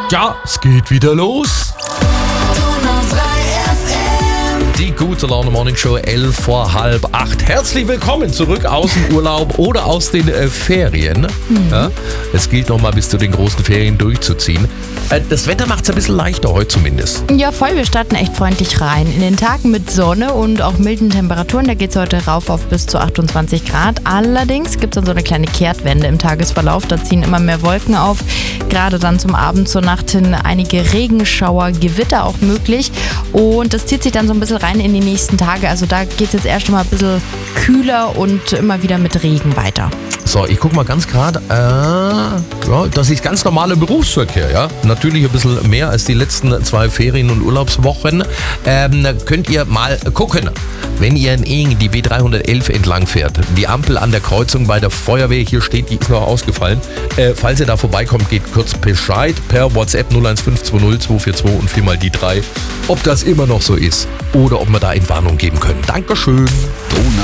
Ja, es geht wieder los. Die gute Laune Morning Show 7:45. Herzlich willkommen zurück aus dem Urlaub oder aus den Ferien. Ja, es gilt noch mal bis zu den großen Ferien durchzuziehen. Das Wetter macht es ein bisschen leichter heute zumindest. Ja, voll. Wir starten echt freundlich rein. In den Tagen mit Sonne und auch milden Temperaturen, da geht es heute rauf auf bis zu 28 Grad. Allerdings gibt es dann so eine kleine Kehrtwende im Tagesverlauf. Da ziehen immer mehr Wolken auf. Gerade dann zum Abend, zur Nacht hin einige Regenschauer, Gewitter auch möglich. Und das zieht sich dann so ein bisschen rein in die nächsten Tage. Also da geht es jetzt erst mal ein bisschen kühler und immer wieder mit Regen weiter. So, ich gucke mal ganz gerade. Ja, das ist ganz normaler Berufsverkehr, ja. Natürlich ein bisschen mehr als die letzten 2 Ferien- und Urlaubswochen. Könnt ihr mal gucken, wenn ihr in Ingen die B311 entlang fährt. Die Ampel an der Kreuzung bei der Feuerwehr, hier steht, die ist noch ausgefallen. Falls ihr da vorbeikommt, geht kurz Bescheid per WhatsApp 01520 242 und 4 mal die 3, ob das immer noch so ist oder ob wir da Entwarnung geben können. Dankeschön.